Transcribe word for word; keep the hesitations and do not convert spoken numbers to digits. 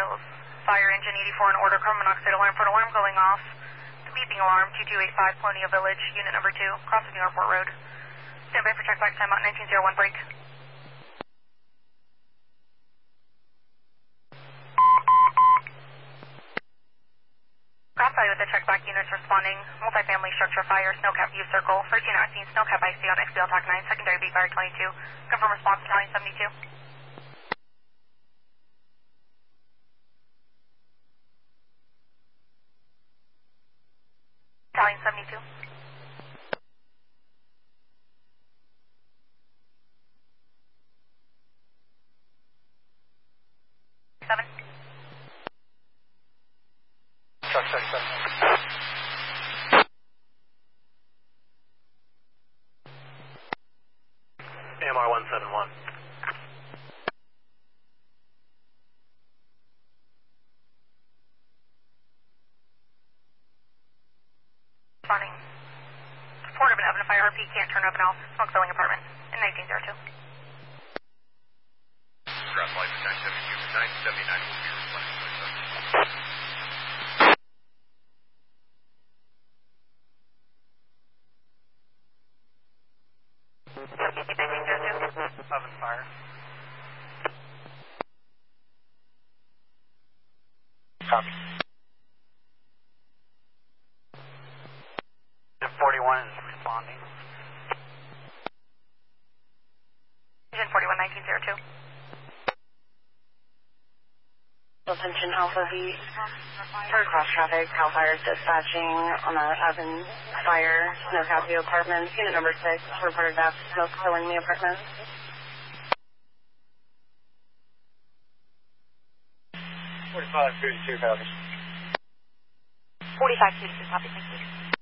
Hills. Fire engine eighty-four in order, carbon monoxide alarm, front alarm going off. The beeping alarm, two two eight five, Colonial Village, unit number two, crossing New Airport Road. Stand by for check back time out nineteen oh one break. Cross with the check back units responding. Multifamily structure fire, snowcap view circle. First unit seen snowcap I C on X B L TAC nine, secondary beat fire twenty-two. Confirm response battalion seventy-two. Battalion seventy-two. Seven. Truck check seven. A M R one seven one. Responding. Port of an oven fire, R P can't turn open off. Smoke filling apartment in nineteen oh two. Cross light for nine seventy-two, nine seventy-nine will be reflected. Oven fire. Copy. forty-one is responding. Engine forty-one, nineteen oh two. Attention Alpha V. For cross traffic, Cal Fire dispatching on the oven fire, snowcap view apartments, unit number six, reported back smoke filling the apartment. forty-five, thirty-two, copy. forty-five, two two, copy, thank you.